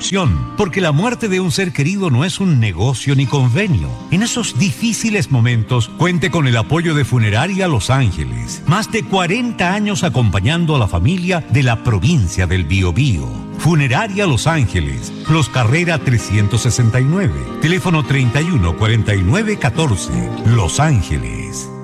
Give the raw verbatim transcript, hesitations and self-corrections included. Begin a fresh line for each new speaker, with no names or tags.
Porque la muerte de un ser querido no es un negocio ni convenio. En esos difíciles momentos, cuente con el apoyo de Funeraria Los Ángeles. Más de cuarenta años acompañando a la familia de la provincia del Biobío. Funeraria Los Ángeles, Los Carrera trescientos sesenta y nueve, teléfono treinta y uno cuarenta y nueve catorce, Los Ángeles.